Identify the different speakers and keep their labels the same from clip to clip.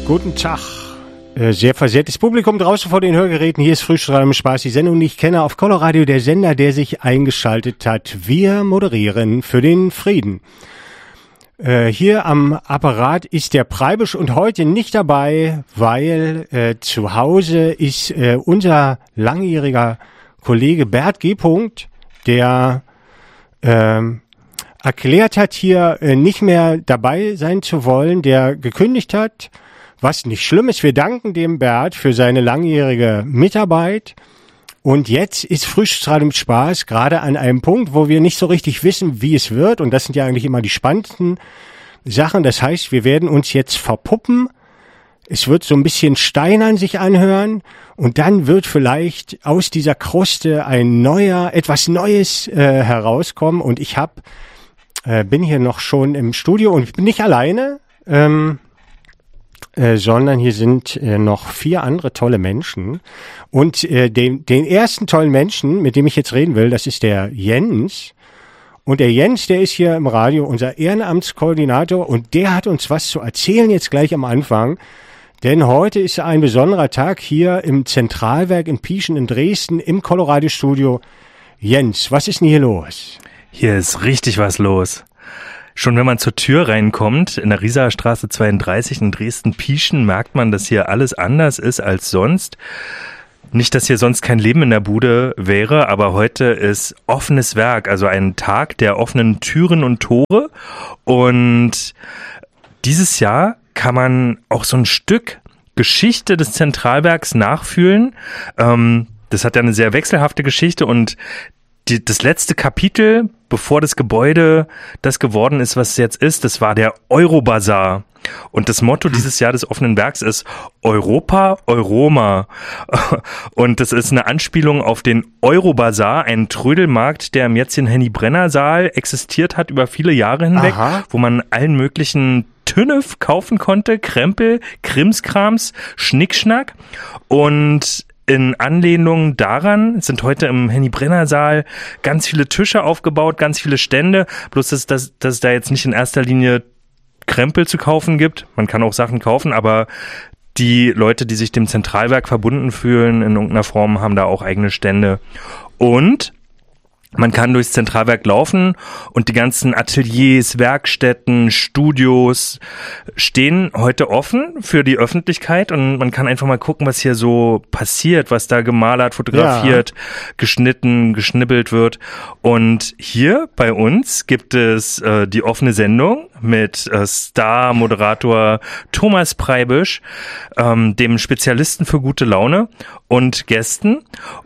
Speaker 1: Guten Tag, sehr versehrtes Publikum draußen vor den Hörgeräten. Hier ist Frühstück mit Spaß, die Sendung, die ich kenne, auf Coloradio, der Sender, der sich eingeschaltet hat. Wir moderieren für den Frieden. Hier am Apparat ist der Preibisch und heute nicht dabei, weil zu Hause ist unser langjähriger Kollege Bert G. der erklärt hat, hier nicht mehr dabei sein zu wollen, der gekündigt hat, was nicht schlimm ist. Wir danken dem Bert für seine langjährige Mitarbeit. Und jetzt ist Frühstücksradio mit Spaß gerade an einem Punkt, wo wir nicht so richtig wissen, wie es wird. Und das sind ja eigentlich immer die spannendsten Sachen. Das heißt, wir werden uns jetzt verpuppen. Es wird so ein bisschen steinern sich anhören. Und dann wird vielleicht aus dieser Kruste etwas Neues herauskommen. Und ich bin hier noch schon im Studio und ich bin nicht alleine, sondern hier sind noch 4 andere tolle Menschen. Und den ersten tollen Menschen, mit dem ich jetzt reden will, das ist der Jens. Und der Jens, der ist hier im Radio unser Ehrenamtskoordinator und der hat uns was zu erzählen jetzt gleich am Anfang. Denn heute ist ein besonderer Tag hier im Zentralwerk in Pieschen in Dresden im Coloradio-Studio. Jens, was ist denn hier los?
Speaker 2: Hier ist richtig was los. Schon wenn man zur Tür reinkommt, in der Riesaer Straße 32 in Dresden-Pieschen, merkt man, dass hier alles anders ist als sonst. Nicht, dass hier sonst kein Leben in der Bude wäre, aber heute ist offenes Werk, also ein Tag der offenen Türen und Tore. Und dieses Jahr kann man auch so ein Stück Geschichte des Zentralwerks nachfühlen. Das hat ja eine sehr wechselhafte Geschichte und das letzte Kapitel, bevor das Gebäude das geworden ist, was es jetzt ist, das war der Eurobazar. Und das Motto dieses Jahr des offenen Werks ist Europa, Euroma. Und das ist eine Anspielung auf den Eurobazar, einen Trödelmarkt, der im jetzigen Henny-Brenner-Saal existiert hat über viele Jahre hinweg, wo man allen möglichen Tünnef kaufen konnte, Krempel, Krimskrams, Schnickschnack. Und in Anlehnung daran sind heute im Henny-Brenner-Saal ganz viele Tische aufgebaut, ganz viele Stände. Bloß, dass es da jetzt nicht in erster Linie Krempel zu kaufen gibt. Man kann auch Sachen kaufen, aber die Leute, die sich dem Zentralwerk verbunden fühlen in irgendeiner Form, haben da auch eigene Stände. Und man kann durchs Zentralwerk laufen und die ganzen Ateliers, Werkstätten, Studios stehen heute offen für die Öffentlichkeit und man kann einfach mal gucken, was hier so passiert, was da gemalert, fotografiert, geschnitten, geschnibbelt wird. Und hier bei uns gibt es die offene Sendung mit Star-Moderator Thomas Preibisch, dem Spezialisten für gute Laune und Gästen.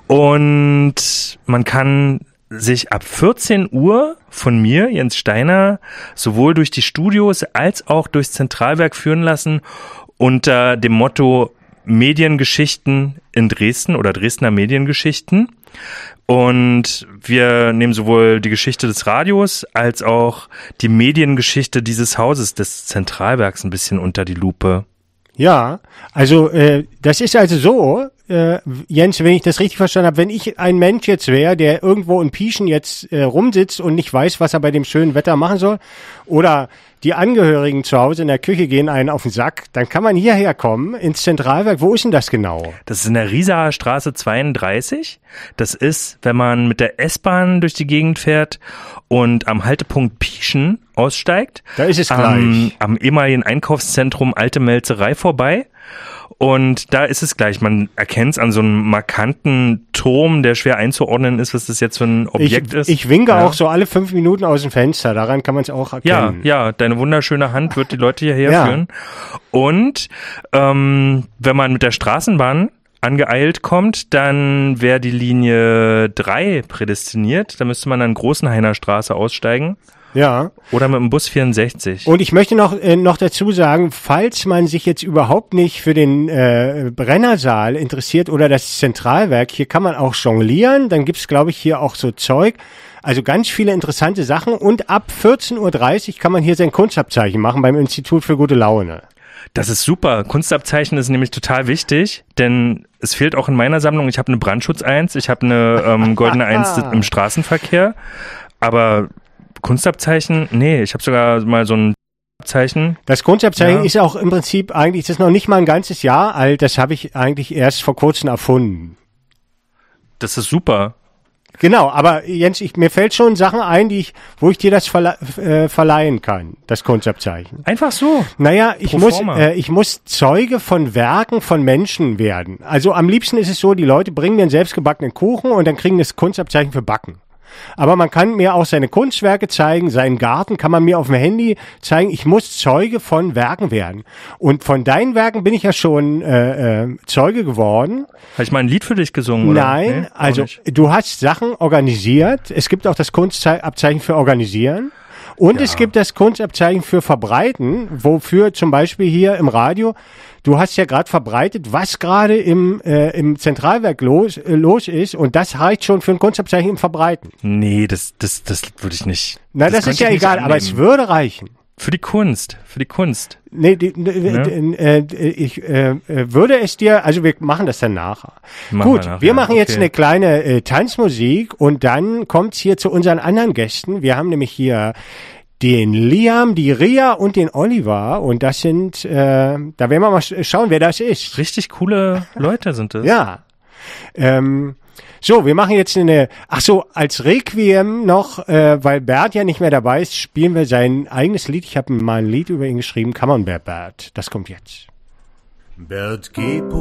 Speaker 2: Und man kann sich ab 14 Uhr von mir, Jens Steiner, sowohl durch die Studios als auch durchs Zentralwerk führen lassen unter dem Motto Mediengeschichten in Dresden oder Dresdner Mediengeschichten. Und wir nehmen sowohl die Geschichte des Radios als auch die Mediengeschichte dieses Hauses, des Zentralwerks, ein bisschen unter die Lupe.
Speaker 1: Ja, also das ist also so, Jens, wenn ich das richtig verstanden habe, wenn ich ein Mensch jetzt wäre, der irgendwo in Pieschen jetzt rumsitzt und nicht weiß, was er bei dem schönen Wetter machen soll, oder die Angehörigen zu Hause in der Küche gehen einen auf den Sack, dann kann man hierher kommen, ins Zentralwerk. Wo ist denn das genau?
Speaker 2: Das ist in der Riesaer Straße 32. Das ist, wenn man mit der S-Bahn durch die Gegend fährt und am Haltepunkt Pieschen aussteigt.
Speaker 1: Da ist es gleich.
Speaker 2: Am ehemaligen Einkaufszentrum Alte Melzerei vorbei. Und da ist es gleich, man erkennt es an so einem markanten Turm, der schwer einzuordnen ist, was das jetzt für ein Objekt ist.
Speaker 1: Ich winke auch so alle 5 Minuten aus dem Fenster, daran kann man es auch erkennen.
Speaker 2: Ja, deine wunderschöne Hand wird die Leute hierher führen. Und wenn man mit der Straßenbahn angeeilt kommt, dann wäre die Linie 3 prädestiniert. Da müsste man an Großenhainer Straße aussteigen.
Speaker 1: Ja.
Speaker 2: Oder mit dem Bus 64.
Speaker 1: Und ich möchte noch dazu sagen, falls man sich jetzt überhaupt nicht für den Brennersaal interessiert oder das Zentralwerk, hier kann man auch jonglieren, dann gibt's, glaube ich, hier auch so Zeug. Also ganz viele interessante Sachen und ab 14.30 Uhr kann man hier sein Kunstabzeichen machen beim Institut für gute Laune.
Speaker 2: Das ist super. Kunstabzeichen ist nämlich total wichtig, denn es fehlt auch in meiner Sammlung. Ich habe eine Brandschutz 1, ich habe eine goldene 1 im Straßenverkehr, aber Kunstabzeichen, nee, ich habe sogar mal so ein Zeichen.
Speaker 1: Das Kunstabzeichen ist auch im Prinzip eigentlich, das ist noch nicht mal ein ganzes Jahr alt, das habe ich eigentlich erst vor kurzem erfunden.
Speaker 2: Das ist super.
Speaker 1: Genau, aber Jens, mir fällt schon Sachen ein, wo ich dir das verleihen kann, das Kunstabzeichen.
Speaker 2: Einfach so.
Speaker 1: Naja, ich muss Zeuge von Werken von Menschen werden. Also am liebsten ist es so, die Leute bringen mir einen selbstgebackenen Kuchen und dann kriegen das Kunstabzeichen für Backen. Aber man kann mir auch seine Kunstwerke zeigen, seinen Garten kann man mir auf dem Handy zeigen. Ich muss Zeuge von Werken werden. Und von deinen Werken bin ich ja schon Zeuge geworden.
Speaker 2: Habe ich mal ein Lied für dich gesungen, oder?
Speaker 1: Nein,
Speaker 2: Nee,
Speaker 1: also du hast Sachen organisiert. Es gibt auch das Kunstabzeichen für Organisieren. Und es gibt das Kunstabzeichen für Verbreiten, wofür zum Beispiel hier im Radio, du hast ja gerade verbreitet, was gerade im Zentralwerk los ist, und das reicht schon für ein Kunstabzeichen im Verbreiten.
Speaker 2: Nee, das würde ich nicht.
Speaker 1: Na, das ist ja egal, aber es würde reichen.
Speaker 2: Für die Kunst.
Speaker 1: Nee, ich würde es dir, also wir machen das dann nachher. Gut, wir machen jetzt eine kleine Tanzmusik und dann kommt's hier zu unseren anderen Gästen. Wir haben nämlich hier den Liam, die Ria und den Oliver und das sind, da werden wir mal schauen, wer das ist.
Speaker 2: Richtig coole Leute sind das.
Speaker 1: Ja. So, wir machen jetzt als Requiem noch, weil Bert ja nicht mehr dabei ist, spielen wir sein eigenes Lied. Ich habe mal ein Lied über ihn geschrieben, Camembert Bert. Das kommt jetzt.
Speaker 3: Bert, geh